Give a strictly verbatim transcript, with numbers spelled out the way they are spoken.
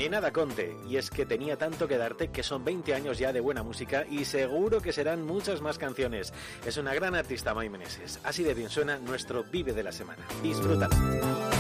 Ni nada, Conte, y es que tenía tanto que darte que son veinte años ya de buena música y seguro que serán muchas más canciones. Es una gran artista, Mai Meneses. Así de bien suena nuestro Vive de la Semana. Disfrútalo.